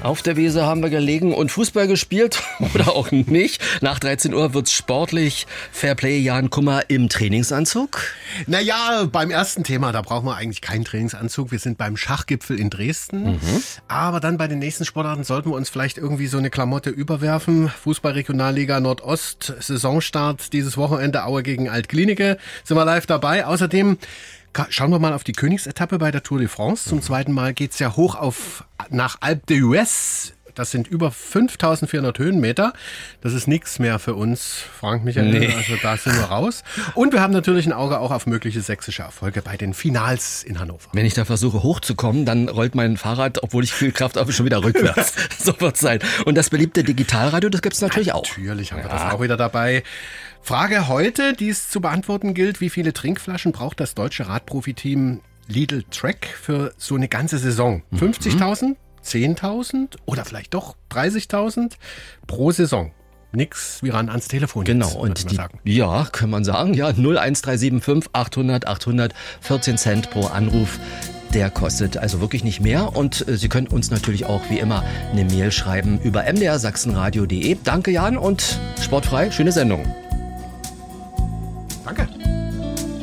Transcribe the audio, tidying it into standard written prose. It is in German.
Auf der Wiese haben wir gelegen und Fußball gespielt oder auch nicht. Nach 13 Uhr wird's sportlich. Fairplay, Jan Kummer im Trainingsanzug? Naja, beim ersten Thema, da brauchen wir eigentlich keinen Trainingsanzug. Wir sind beim Schachgipfel in Dresden. Aber dann bei den nächsten Sportarten sollten wir uns vielleicht irgendwie so eine Klamotte überwerfen. Fußball-Regionalliga Nordost, Saisonstart dieses Wochenende, Aue gegen Alt-Glienicke. Sind wir live dabei. Außerdem schauen wir mal auf die Königsetappe bei der Tour de France. Zum zweiten Mal geht's ja hoch nach Alpe d'Huez. Das sind über 5.400 Höhenmeter. Das ist nichts mehr für uns, Frank Michael. Nee. Also da sind wir raus. Und wir haben natürlich ein Auge auch auf mögliche sächsische Erfolge bei den Finals in Hannover. Wenn ich da versuche hochzukommen, dann rollt mein Fahrrad, obwohl ich viel Kraft habe, schon wieder rückwärts. So wird's sein. Und das beliebte Digitalradio, das gibt's natürlich auch. Natürlich haben wir das auch wieder dabei. Frage heute, die es zu beantworten gilt: Wie viele Trinkflaschen braucht das deutsche Radprofiteam Lidl Trek für so eine ganze Saison? 50.000? 10.000 oder vielleicht doch 30.000 pro Saison. Nix wie ran ans Telefon. Genau, jetzt, und ja, kann man sagen, ja, 01375 800 800, 14 Cent pro Anruf. Der kostet also wirklich nicht mehr. Und Sie können uns natürlich auch wie immer eine Mail schreiben über mdrsachsenradio.de. Danke, Jan, und sportfrei, schöne Sendung.